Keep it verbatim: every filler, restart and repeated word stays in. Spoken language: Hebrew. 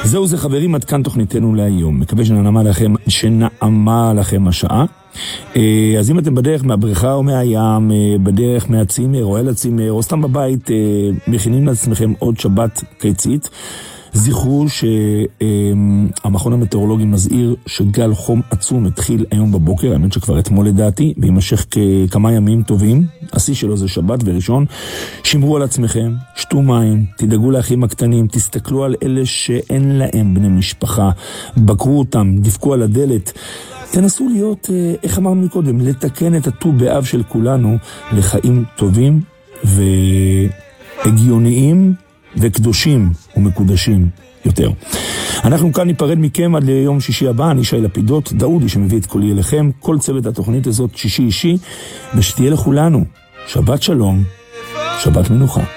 זהו זה חברים, עד כאן תוכניתנו להיום. מקווה שנעמה לכם, שנעמה לכם השעה. אז אם אתם בדרך מהבריכה או מהים, בדרך מהצימר או אל הצימר, או סתם בבית, מכינים לעצמכם עוד שבת קיצית, זכרו שהמכון המטאורולוגי מזהיר שגל חום עצום התחיל היום בבוקר, האמת שכבר אתמול לדעתי, וימשך כמה ימים טובים. השיא שלו זה שבת וראשון. שמרו על עצמכם, שתו מים, תדאגו לאחים הקטנים, תסתכלו על אלה שאין להם בני משפחה, בקרו אותם, דפקו על הדלת. תנסו להיות, איך אמרנו מקודם, לתקן את הט"ו באב של כולנו לחיים טובים והגיוניים וקדושים ומקודשים יותר. אנחנו כאן ניפרד מכם עד ליום שישי הבא. אני שי לפידות, דאודי שמביא את קולי אליכם, כל צוות התוכנית הזאת שישי אישי, ושתהיה לכולנו שבת שלום, שבת מנוחה.